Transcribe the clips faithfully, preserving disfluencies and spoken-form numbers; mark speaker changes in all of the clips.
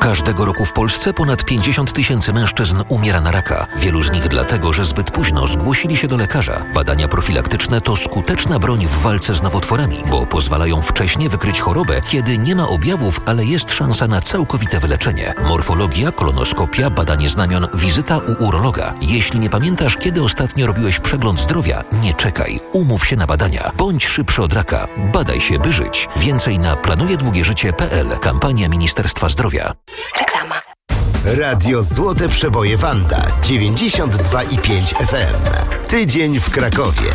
Speaker 1: Każdego roku w Polsce ponad pięćdziesiąt tysięcy mężczyzn umiera na raka. Wielu z nich dlatego, że zbyt późno zgłosili się do lekarza. Badania profilaktyczne to skuteczna broń w walce z nowotworami, bo pozwalają wcześnie wykryć chorobę, kiedy nie ma objawów, ale jest szansa na całkowite wyleczenie. Morfologia, kolonoskopia, badanie znamion, wizyta u urologa. Jeśli nie pamiętasz, kiedy ostatnio robiłeś przegląd zdrowia, nie czekaj. Umów się na badania. Bądź szybszy od raka. Badaj się, by żyć. Więcej na planuje długie życie kropka p l. Kampania Ministerstwa Zdrowia.
Speaker 2: Reklama.
Speaker 3: Radio Złote Przeboje Wanda dziewięćdziesiąt dwa i pięć F M. Tydzień w Krakowie.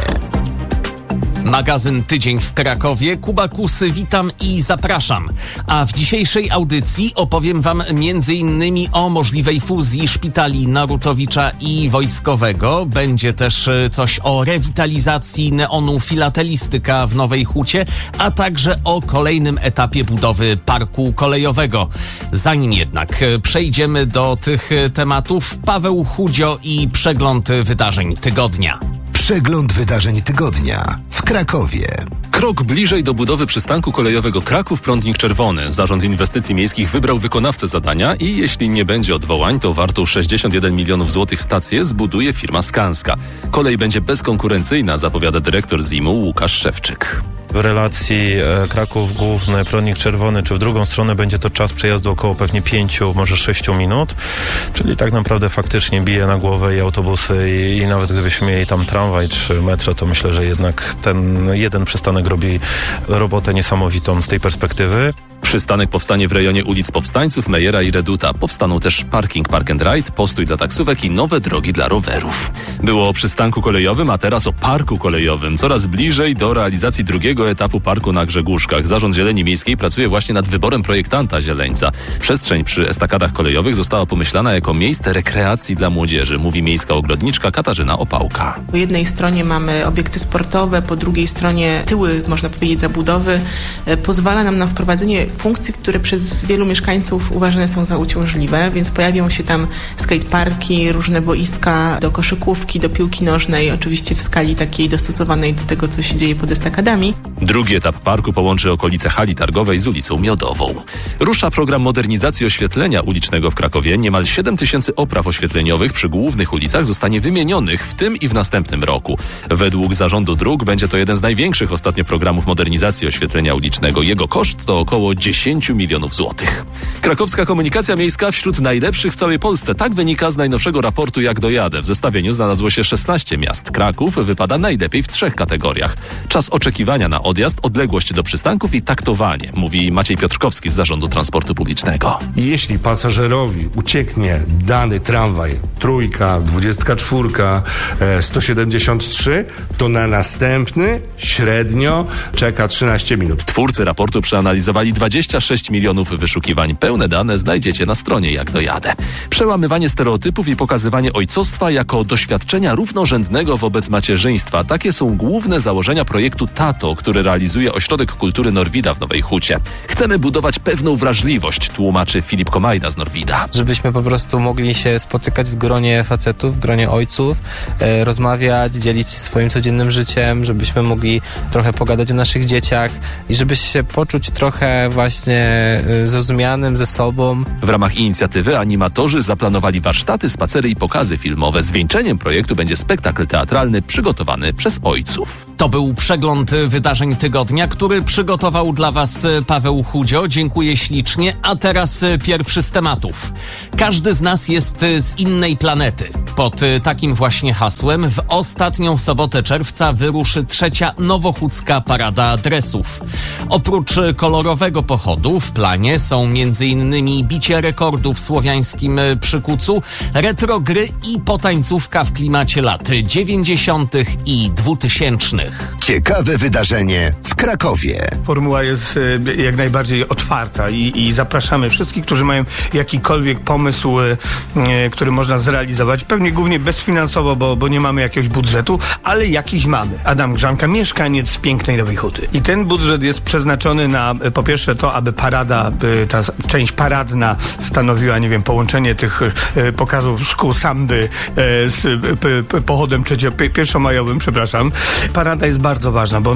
Speaker 4: Magazyn Tydzień w Krakowie. Kuba Kusy, witam i zapraszam. A w dzisiejszej audycji opowiem wam między innymi o możliwej fuzji szpitali Narutowicza i Wojskowego. Będzie też coś o rewitalizacji neonu Filatelistyka w Nowej Hucie, a także o kolejnym etapie budowy parku kolejowego. Zanim jednak przejdziemy do tych tematów, Paweł Chudzio i przegląd wydarzeń tygodnia.
Speaker 3: Przegląd wydarzeń tygodnia w Krakowie.
Speaker 5: Krok bliżej do budowy przystanku kolejowego Kraków-Prądnik Czerwony. Zarząd Inwestycji Miejskich wybrał wykonawcę zadania i jeśli nie będzie odwołań, to wartą sześćdziesiąt jeden milionów złotych stację zbuduje firma Skanska. Kolej będzie bezkonkurencyjna, zapowiada dyrektor Z I M-u Łukasz Szewczyk.
Speaker 6: W relacji Kraków Główny, Prądnik Czerwony, czy w drugą stronę będzie to czas przejazdu około pewnie pięciu, może sześciu minut, czyli tak naprawdę faktycznie bije na głowę i autobusy i, i nawet gdybyśmy mieli tam tramwaj czy metro, to myślę, że jednak ten jeden przystanek robi robotę niesamowitą z tej perspektywy.
Speaker 5: Przystanek powstanie w rejonie ulic Powstańców, Mejera i Reduta. Powstaną też parking Park and Ride, postój dla taksówek i nowe drogi dla rowerów. Było o przystanku kolejowym, a teraz o parku kolejowym. Coraz bliżej do realizacji drugiego etapu parku na Grzegórzkach. Zarząd Zieleni Miejskiej pracuje właśnie nad wyborem projektanta zieleńca. Przestrzeń przy estakadach kolejowych została pomyślana jako miejsce rekreacji dla młodzieży, mówi miejska ogrodniczka Katarzyna Opałka.
Speaker 7: Po jednej stronie mamy obiekty sportowe, po drugiej stronie tyły, można powiedzieć, zabudowy. Pozwala nam na wprowadzenie funkcji, które przez wielu mieszkańców uważane są za uciążliwe, więc pojawią się tam skateparki, różne boiska do koszykówki, do piłki nożnej, oczywiście w skali takiej dostosowanej do tego, co się dzieje pod estakadami.
Speaker 5: Drugi etap parku połączy okolice hali targowej z ulicą Miodową. Rusza program modernizacji oświetlenia ulicznego w Krakowie. Niemal siedem tysięcy opraw oświetleniowych przy głównych ulicach zostanie wymienionych w tym i w następnym roku. Według Zarządu Dróg będzie to jeden z największych ostatnio programów modernizacji oświetlenia ulicznego. Jego koszt to około dziesięć milionów złotych. Krakowska komunikacja miejska wśród najlepszych w całej Polsce. Tak wynika z najnowszego raportu Jak dojadę. W zestawieniu znalazło się szesnaście miast. Kraków wypada najlepiej w trzech kategoriach. Czas oczekiwania na odjazd, odległość do przystanków i taktowanie, mówi Maciej Piotrkowski z Zarządu Transportu Publicznego.
Speaker 8: Jeśli pasażerowi ucieknie dany tramwaj, trójka, dwudziestka czwórka, sto siedemdziesiąt trzy, to na następny średnio czeka trzynaście minut.
Speaker 5: Twórcy raportu przeanalizowali dwadzieścia sześć milionów wyszukiwań. Pełne dane znajdziecie na stronie Jak dojadę. Przełamywanie stereotypów i pokazywanie ojcostwa jako doświadczenia równorzędnego wobec macierzyństwa. Takie są główne założenia projektu Tato, który realizuje Ośrodek Kultury Norwida w Nowej Hucie. Chcemy budować pewną wrażliwość, tłumaczy Filip Komajda z Norwida.
Speaker 9: Żebyśmy po prostu mogli się spotykać w gronie facetów, w gronie ojców, e, rozmawiać, dzielić się swoim codziennym życiem, żebyśmy mogli trochę pogadać o naszych dzieciach i żeby się poczuć trochę właśnie zrozumianym ze sobą.
Speaker 5: W ramach inicjatywy animatorzy zaplanowali warsztaty, spacery i pokazy filmowe. Zwieńczeniem projektu będzie spektakl teatralny przygotowany przez ojców.
Speaker 4: To był przegląd wydarzeń tygodnia, który przygotował dla was Paweł Chudzio. Dziękuję ślicznie. A teraz pierwszy z tematów. Każdy z nas jest z innej planety. Pod takim właśnie hasłem w ostatnią sobotę czerwca wyruszy trzecia Nowochódzka Parada Dresów. Oprócz kolorowego pochodu w planie są między innymi bicie rekordów w słowiańskim przykucu, retro gry i potańcówka w klimacie lat dziewięćdziesiątych i dwutysięcznych.
Speaker 3: Ciekawe wydarzenie w Krakowie.
Speaker 10: Formuła jest jak najbardziej otwarta i, i zapraszamy wszystkich, którzy mają jakikolwiek pomysł, który można zrealizować. Pewnie głównie bezfinansowo, bo, bo nie mamy jakiegoś budżetu, ale jakiś mamy. Adam Grzanka, mieszkaniec pięknej Nowej Huty. I ten budżet jest przeznaczony na, po pierwsze to, aby parada, ta część paradna stanowiła, nie wiem, połączenie tych pokazów szkół samby z pochodem trzeciopierwomajowym, przepraszam. Parada jest bardzo ważna, bo ona jest po prostu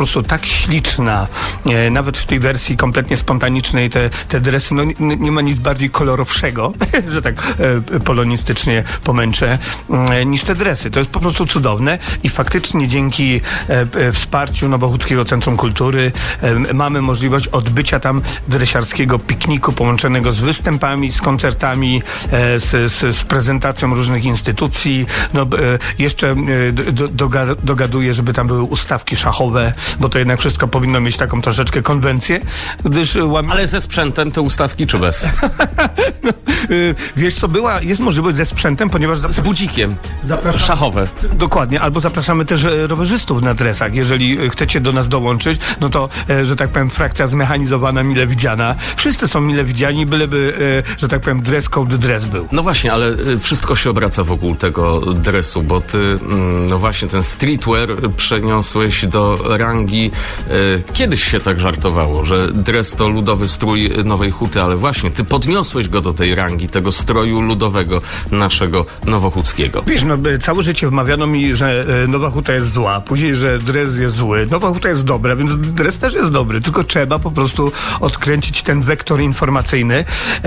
Speaker 10: prostu tak śliczna, e, nawet w tej wersji kompletnie spontanicznej te, te dresy, no nie, nie ma nic bardziej kolorowszego, że tak e, polonistycznie pomęczę, e, niż te dresy. To jest po prostu cudowne i faktycznie dzięki e, e, wsparciu Nowochódzkiego Centrum Kultury e, mamy możliwość odbycia tam dresiarskiego pikniku połączonego z występami, z koncertami, e, z, z, z prezentacją różnych instytucji. No, e, jeszcze e, do, do, dogaduję, żeby tam były ustawki szachowe, bo to jednak wszystko powinno mieć taką troszeczkę konwencję, gdyż łam...
Speaker 4: Ale ze sprzętem te ustawki czy bez?
Speaker 10: no, y, wiesz co, była, jest możliwość ze sprzętem, ponieważ...
Speaker 4: Z budzikiem.
Speaker 10: Zapraszamy,
Speaker 4: szachowe.
Speaker 10: Dokładnie, albo zapraszamy też e, rowerzystów na dresach. Jeżeli e, chcecie do nas dołączyć, no to, e, że tak powiem, frakcja zmechanizowana, mile widziana. Wszyscy są mile widziani, byleby, e, że tak powiem, dress code dress był.
Speaker 4: No właśnie, ale y, wszystko się obraca wokół tego dresu, bo ty, mm, no właśnie, ten streetwear przeniosłeś do rangi. Y, kiedyś się tak żartowało, że dres to ludowy strój Nowej Huty, ale właśnie, ty podniosłeś go do tej rangi, tego stroju ludowego naszego nowochódzkiego.
Speaker 10: Wiesz, no całe życie wmawiano mi, że e, Nowa Huta jest zła, później, że dres jest zły. Nowa Huta jest dobra, więc dres też jest dobry, tylko trzeba po prostu odkręcić ten wektor informacyjny,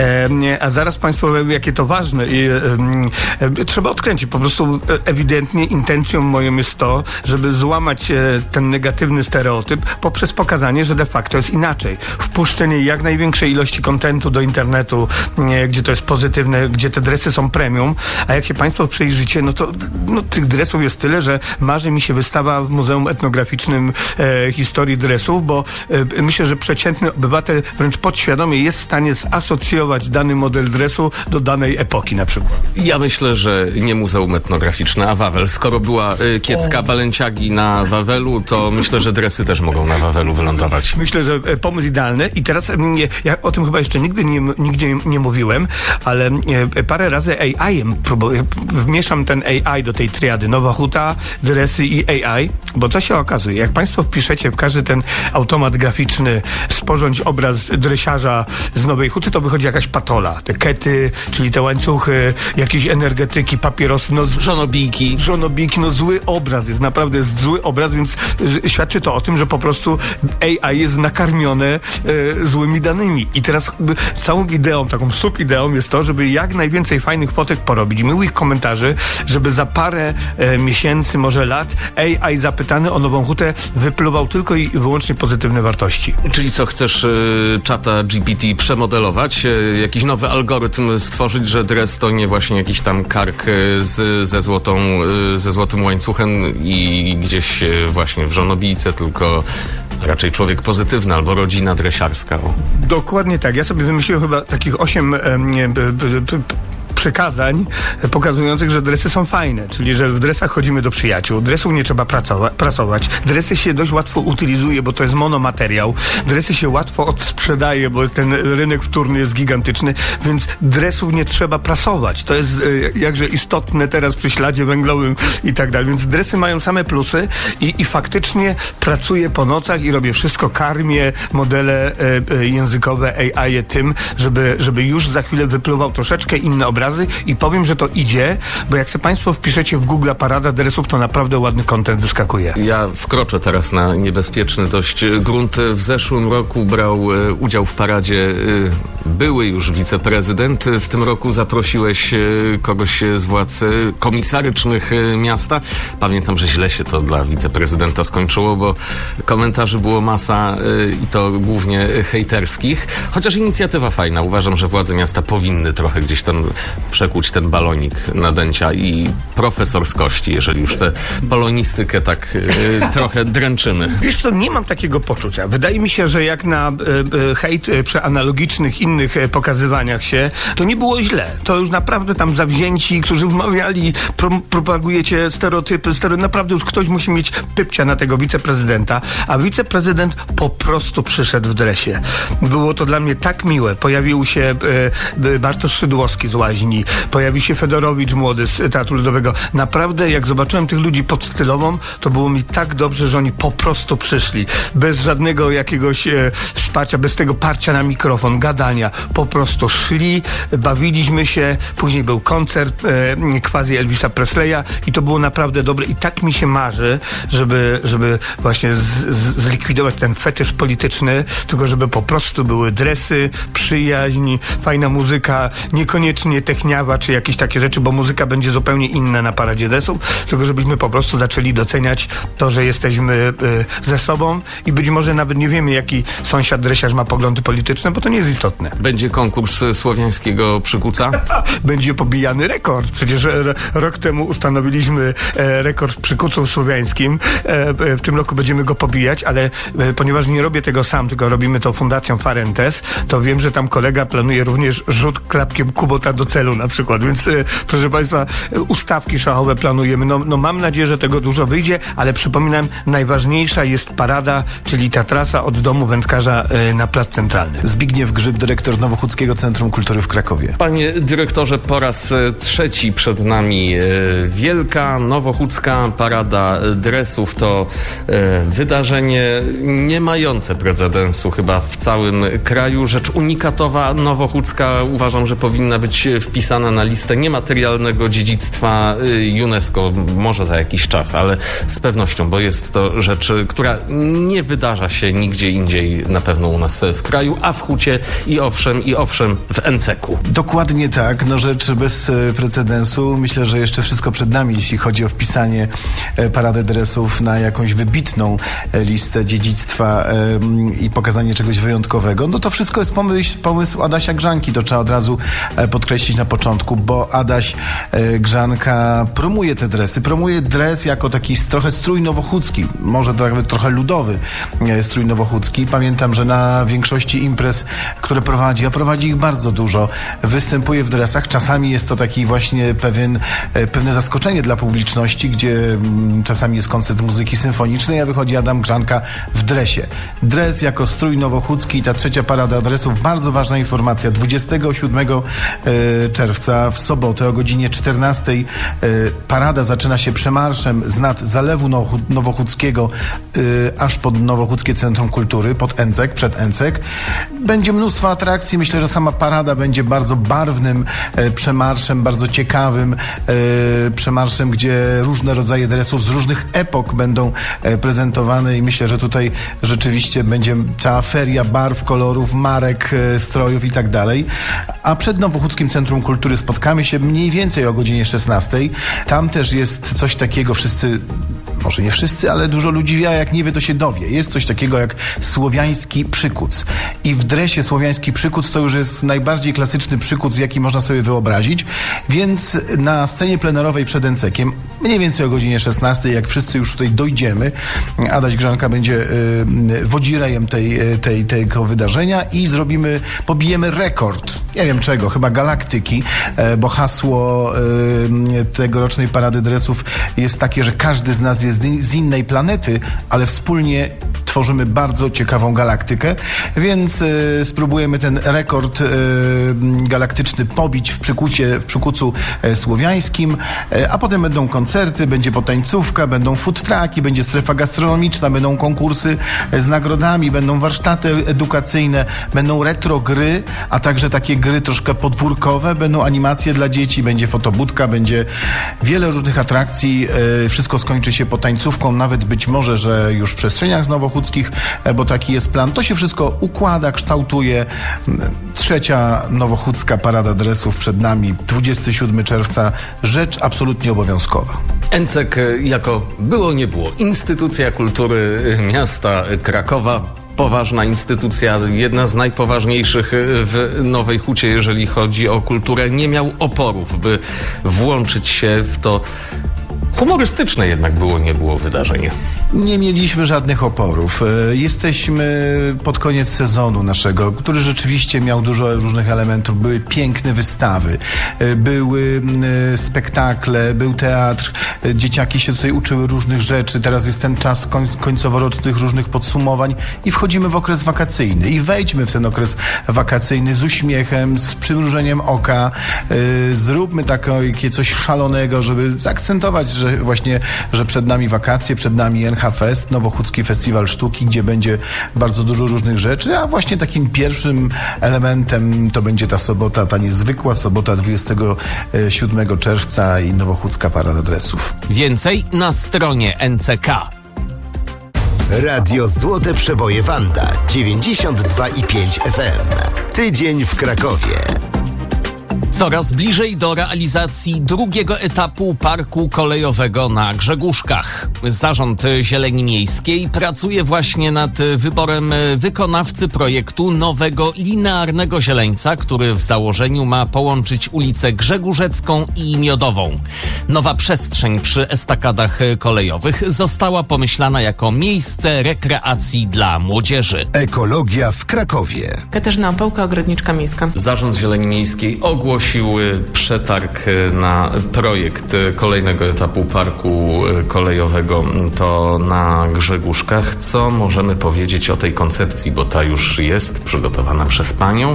Speaker 10: e, a zaraz Państwu powiem, jakie to ważne. I, e, e, trzeba odkręcić. Po prostu e, ewidentnie intencją moją jest to, żeby złamać e, ten negatywny stereotyp poprzez pokazanie, że de facto jest inaczej. Wpuszczenie jak największej ilości kontentu do internetu, e, gdzie to jest pozytywne, gdzie te dresy są premium, a jak się Państwo przyjrzycie, no to no, tych dresów jest tyle, że marzy mi się wystawa w Muzeum Etnograficznym e, historii dresów, bo e, myślę, że przeciętny obywatel wręcz podświadomie jest w stanie zasocjować dany model dresu do danej epoki na przykład.
Speaker 4: Ja myślę, że nie Muzeum Etnograficzne, a Wawel. Skoro była y, kiecka o. Balenciagi na Wawelu, to myślę, że dresy też mogą na Wawelu wylądować.
Speaker 10: Myślę, że e, pomysł idealny i teraz nie, ja o tym chyba jeszcze nigdy nie, nigdzie nie mówiłem, ale e, parę razy A I-em próbuję, wmieszam ten A I do tej triady. Nowa Huta, dresy i A I, bo co się okazuje, jak Państwo wpiszecie w każdy ten automat graficzny sporządź obraz dresiarza z Nowej Huty, to wychodzi jakaś patola. Te kety, czyli te łańcuchy, jakieś energetyki, papierosy, no...
Speaker 4: Żonobijki.
Speaker 10: Żonobijki, no zły obraz jest, naprawdę jest zły obraz, więc świadczy to o tym, że po prostu A I jest nakarmione e, złymi danymi. I teraz całą ideą, taką subideą jest to, żeby jak najwięcej fajnych fotek porobić, miłych komentarzy, żeby za parę e, miesięcy, może lat A I zapytany o Nową Hutę wypluwał tylko i wyłącznie pozytywne wartości.
Speaker 4: Czyli co, chcesz y, czata G P T przemodelować, y, jakiś nowy algorytm stworzyć, że dres to nie właśnie jakiś tam kark y, z, ze, złotą, y, ze złotym łańcuchem i gdzieś y, właśnie w żonobijce, tylko raczej człowiek pozytywny albo rodzina dresiarska. O.
Speaker 10: Dokładnie tak. Ja sobie wymyśliłem chyba takich osiem e, nie, b, b, b, przekazań pokazujących, że dresy są fajne, czyli że w dresach chodzimy do przyjaciół, dresów nie trzeba pracowa- prasować, dresy się dość łatwo utylizuje, bo to jest monomateriał, dresy się łatwo odsprzedaje, bo ten rynek wtórny jest gigantyczny, więc dresów nie trzeba prasować. To jest e, jakże istotne teraz przy śladzie węglowym i tak dalej, więc dresy mają same plusy i, i faktycznie pracuję po nocach i robię wszystko, karmię modele e, e, językowe A I tym, żeby, żeby już za chwilę wypluwał troszeczkę inne obrazy i powiem, że to idzie, bo jak sobie Państwo wpiszecie w Google parada dresów, to naprawdę ładny content wyskakuje.
Speaker 4: Ja wkroczę teraz na niebezpieczny dość grunt. W zeszłym roku brał e, udział w paradzie e, były już wiceprezydent. W tym roku zaprosiłeś e, kogoś z władz komisarycznych e, miasta. Pamiętam, że źle się to dla wiceprezydenta skończyło, bo komentarzy było masa e, i to głównie hejterskich. Chociaż inicjatywa fajna. Uważam, że władze miasta powinny trochę gdzieś tam przekuć ten balonik nadęcia i profesorskości, jeżeli już tę polonistykę tak y, trochę dręczymy.
Speaker 10: Wiesz co, nie mam takiego poczucia. Wydaje mi się, że jak na y, y, hejt y, przy analogicznych innych y, pokazywaniach się, to nie było źle. To już naprawdę tam zawzięci, którzy wmawiali, pro, propagujecie stereotypy, stereotypy. Naprawdę już ktoś musi mieć pypcia na tego wiceprezydenta, a wiceprezydent po prostu przyszedł w dresie. Było to dla mnie tak miłe. Pojawił się y, y, Bartosz Szydłowski z Łaźni, pojawił się Fedorowicz młody z Teatru Ludowego. Naprawdę, jak zobaczyłem tych ludzi pod Stylową, to było mi tak dobrze, że oni po prostu przyszli. Bez żadnego jakiegoś e, wsparcia, bez tego parcia na mikrofon, gadanie. spotkania. Po prostu szli, bawiliśmy się, później był koncert e, quasi Elvisa Presleya i to było naprawdę dobre i tak mi się marzy, żeby, żeby właśnie z, z, zlikwidować ten fetysz polityczny, tylko żeby po prostu były dresy, przyjaźń, fajna muzyka, niekoniecznie techniawa czy jakieś takie rzeczy, bo muzyka będzie zupełnie inna na paradzie dresów, tylko żebyśmy po prostu zaczęli doceniać to, że jesteśmy y, ze sobą i być może nawet nie wiemy, jaki sąsiad dresiarz ma poglądy polityczne, bo to nie jest istotne.
Speaker 4: Będzie konkurs słowiańskiego przykuca?
Speaker 10: Będzie pobijany rekord. Przecież r- rok temu ustanowiliśmy e, rekord w przykucu słowiańskim. E, w tym roku będziemy go pobijać, ale e, ponieważ nie robię tego sam, tylko robimy to Fundacją Farentes, to wiem, że tam kolega planuje również rzut klapkiem Kubota do celu na przykład. Więc e, proszę Państwa, e, ustawki szachowe planujemy. No, no mam nadzieję, że tego dużo wyjdzie, ale przypominam, najważniejsza jest parada, czyli ta trasa od domu wędkarza e, na Plac Centralny.
Speaker 2: Zbigniew Grzyb, dyrektor Nowochódzkiego Centrum Kultury w Krakowie.
Speaker 4: Panie dyrektorze, po raz trzeci przed nami e, wielka nowochódzka parada dresów. To e, wydarzenie nie mające precedensu chyba w całym kraju. Rzecz unikatowa, nowochódzka. Uważam, że powinna być wpisana na listę niematerialnego dziedzictwa UNESCO. Może za jakiś czas, ale z pewnością, bo jest to rzecz, która nie wydarza się nigdzie indziej na pewno u nas w kraju, a w Hucie i owszem, i owszem w Enceku.
Speaker 2: Dokładnie tak, no rzecz bez precedensu. Myślę, że jeszcze wszystko przed nami, jeśli chodzi o wpisanie parady dresów na jakąś wybitną listę dziedzictwa i pokazanie czegoś wyjątkowego. No to wszystko jest pomysł, pomysł Adasia Grzanki, to trzeba od razu podkreślić na początku, bo Adaś Grzanka promuje te dresy, promuje dres jako taki trochę strój nowochódzki, może nawet trochę ludowy strój nowochódzki. Pamiętam, że na większości imprez, które prowadzi, a prowadzi ich bardzo dużo, występuje w dresach. Czasami jest to taki właśnie pewien, pewne zaskoczenie dla publiczności, gdzie czasami jest koncert muzyki symfonicznej, a wychodzi Adam Grzanka w dresie. Dres jako strój nowochódzki i ta trzecia parada dresów. Bardzo ważna informacja. dwudziestego siódmego czerwca w sobotę o godzinie czternastej parada zaczyna się przemarszem z nad Zalewu Nowochódzkiego aż pod Nowochódzkie Centrum Kultury, pod Encek, przed Encek. Będzie mnóstwo atrakcji. Myślę, że sama parada będzie bardzo barwnym przemarszem, bardzo ciekawym przemarszem, gdzie różne rodzaje dresów z różnych epok będą prezentowane i myślę, że tutaj rzeczywiście będzie cała feria barw, kolorów, marek, strojów i tak dalej. A przed Nowochódzkim Centrum Kultury spotkamy się mniej więcej o godzinie szesnastej. Tam też jest coś takiego, wszyscy, może nie wszyscy, ale dużo ludzi wie, a jak nie wie, to się dowie. Jest coś takiego jak słowiański przykuc. I w dresie słowiański przykuc to już jest najbardziej klasyczny przykuc, jaki można sobie wyobrazić. Więc na scenie plenerowej przed Encekiem, mniej więcej o godzinie szesnastej, jak wszyscy już tutaj dojdziemy, Adaś Grzanka będzie y, wodzirejem tej, tej, tego wydarzenia i zrobimy, pobijemy rekord. Nie wiem czego, chyba galaktyki, y, bo hasło y, tegorocznej parady dresów jest takie, że każdy z nas jest z innej planety, ale wspólnie tworzymy bardzo ciekawą galaktykę, więc y, spróbujemy ten rekord y, galaktyczny pobić w przykucie, w przykucu y, słowiańskim, y, a potem będą koncerty, będzie potańcówka, będą food trucki, będzie strefa gastronomiczna, będą konkursy z nagrodami, będą warsztaty edukacyjne, będą retro gry, a także takie gry troszkę podwórkowe, będą animacje dla dzieci, będzie fotobudka, będzie wiele różnych atrakcji, y, wszystko skończy się potańcówką, nawet być może, że już w przestrzeniach nowochódzkich, bo taki jest plan. To się wszystko układa, kształtuje. Trzecia nowochódzka parada dresów przed nami, dwudziestego siódmego czerwca. Rzecz absolutnie obowiązkowa.
Speaker 4: Encek jako było nie było instytucja kultury miasta Krakowa. Poważna instytucja, jedna z najpoważniejszych w Nowej Hucie, jeżeli chodzi o kulturę. Nie miał oporów, by włączyć się w to humorystyczne jednak było, nie było wydarzenie.
Speaker 2: Nie mieliśmy żadnych oporów. Jesteśmy pod koniec sezonu naszego, który rzeczywiście miał dużo różnych elementów. Były piękne wystawy, były spektakle, był teatr. Dzieciaki się tutaj uczyły różnych rzeczy. Teraz jest ten czas koń, końcoworocznych różnych podsumowań i wchodzimy w okres wakacyjny. I wejdźmy w ten okres wakacyjny z uśmiechem, z przymrużeniem oka. Zróbmy takie coś szalonego, żeby zaakcentować, że właśnie, że przed nami wakacje, przed nami N H Fest, Nowochódzki Festiwal Sztuki, gdzie będzie bardzo dużo różnych rzeczy, a właśnie takim pierwszym elementem to będzie ta sobota, ta niezwykła sobota dwudziestego siódmego czerwca i Nowochódzka Parada Dresów.
Speaker 4: Więcej na stronie N C K.
Speaker 3: Radio Złote Przeboje Wanda dziewięćdziesiąt dwa i pięć F M. Tydzień w Krakowie.
Speaker 4: Coraz bliżej do realizacji drugiego etapu parku kolejowego na Grzegórzkach. Zarząd Zieleni Miejskiej pracuje właśnie nad wyborem wykonawcy projektu nowego linearnego zieleńca, który w założeniu ma połączyć ulicę Grzegórzecką i Miodową. Nowa przestrzeń przy estakadach kolejowych została pomyślana jako miejsce rekreacji dla młodzieży.
Speaker 3: Ekologia w Krakowie.
Speaker 7: Katarzyna Opałka, ogrodniczka miejska.
Speaker 4: Zarząd Zieleni Miejskiej ogłosił przetarg na projekt kolejnego etapu parku kolejowego, to na Grzegórzkach. Co możemy powiedzieć o tej koncepcji, bo ta już jest przygotowana przez panią.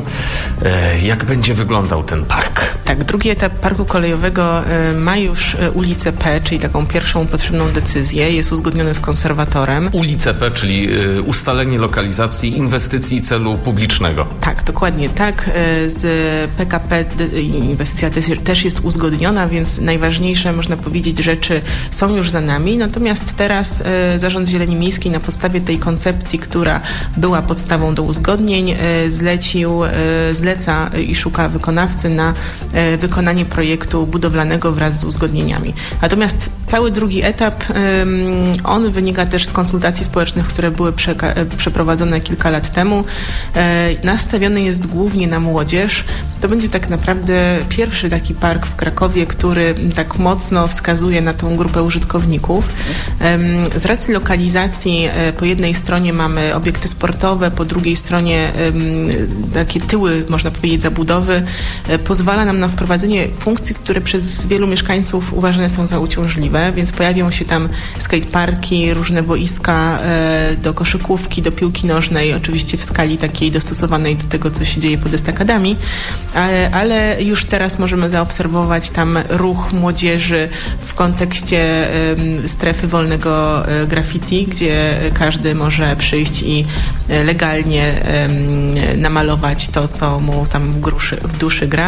Speaker 4: Jak będzie wyglądał ten park?
Speaker 7: Tak, drugi etap parku kolejowego ma już ulicę P, czyli taką pierwszą potrzebną decyzję. Jest uzgodniony z konserwatorem.
Speaker 4: Ulicę P, czyli ustalenie lokalizacji inwestycji celu publicznego.
Speaker 7: Tak, dokładnie tak. Z P K P inwestycja też jest uzgodniona, więc najważniejsze, można powiedzieć, rzeczy są już za nami. Natomiast teraz e, Zarząd Zieleni Miejskiej na podstawie tej koncepcji, która była podstawą do uzgodnień, e, zlecił, e, zleca i szuka wykonawcy na e, wykonanie projektu budowlanego wraz z uzgodnieniami. Natomiast cały drugi etap, e, on wynika też z konsultacji społecznych, które były przeka- przeprowadzone kilka lat temu. E, nastawiony jest głównie na młodzież. To będzie tak naprawdę pierwszy taki park w Krakowie, który tak mocno wskazuje na tą grupę użytkowników. Z racji lokalizacji po jednej stronie mamy obiekty sportowe, po drugiej stronie takie tyły, można powiedzieć, zabudowy. Pozwala nam na wprowadzenie funkcji, które przez wielu mieszkańców uważane są za uciążliwe, więc pojawią się tam skateparki, różne boiska do koszykówki, do piłki nożnej, oczywiście w skali takiej dostosowanej do tego, co się dzieje pod estakadami, ale, ale już teraz możemy zaobserwować tam ruch młodzieży w kontekście y, strefy wolnego y, graffiti, gdzie każdy może przyjść i y, legalnie y, namalować to, co mu tam w, gruszy, w duszy gra.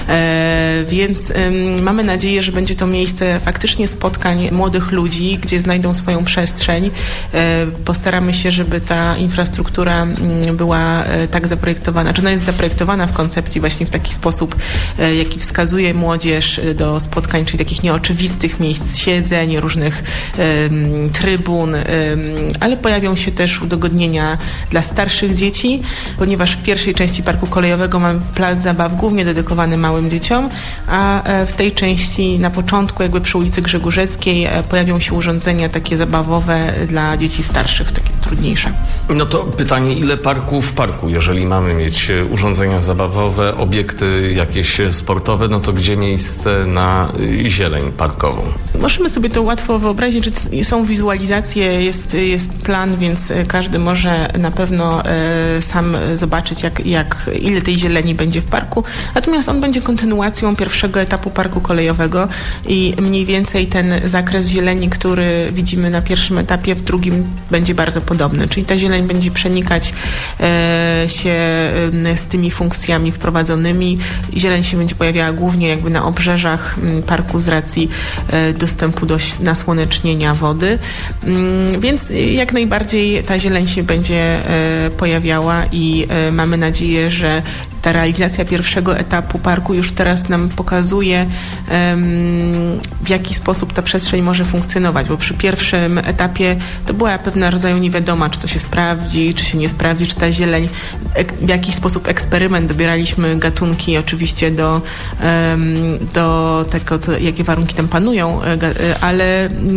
Speaker 7: Y, więc y, mamy nadzieję, że będzie to miejsce faktycznie spotkań młodych ludzi, gdzie znajdą swoją przestrzeń. Y, postaramy się, żeby ta infrastruktura y, była y, tak zaprojektowana, czy ona jest zaprojektowana w koncepcji właśnie w taki sposób, y, jaki wskazuje młodzież do spotkań, czyli takich nieoczywistych miejsc siedzeń, różnych um, trybun, um, ale pojawią się też udogodnienia dla starszych dzieci, ponieważ w pierwszej części parku kolejowego mamy plac zabaw głównie dedykowany małym dzieciom, a w tej części na początku, jakby przy ulicy Grzegórzeckiej, pojawią się urządzenia takie zabawowe dla dzieci starszych, takie trudniejsze.
Speaker 4: No to pytanie, ile parków w parku? Jeżeli mamy mieć urządzenia zabawowe, obiekty jakieś sportowe, no to gdzie miejsce na zieleń parkową?
Speaker 7: Możemy sobie to łatwo wyobrazić, że są wizualizacje, jest, jest plan, więc każdy może na pewno e, sam zobaczyć, jak, jak, ile tej zieleni będzie w parku. Natomiast on będzie kontynuacją pierwszego etapu parku kolejowego i mniej więcej ten zakres zieleni, który widzimy na pierwszym etapie, w drugim będzie bardzo podobny. Czyli ta zieleń będzie przenikać e, się e, z tymi funkcjami wprowadzonymi. Zieleń się będzie pojawiała głównie jakby na obrzeżach parku z racji e, dostępu do nasłonecznienia wody. Mm, więc jak najbardziej ta zieleń się będzie e, pojawiała i e, mamy nadzieję, że ta realizacja pierwszego etapu parku już teraz nam pokazuje, um, w jaki sposób ta przestrzeń może funkcjonować, bo przy pierwszym etapie to była pewna rodzaju niewiadoma, czy to się sprawdzi, czy się nie sprawdzi, czy ta zieleń, ek, w jakiś sposób eksperyment, dobieraliśmy gatunki oczywiście do, um, do tego, co, jakie warunki tam panują, ale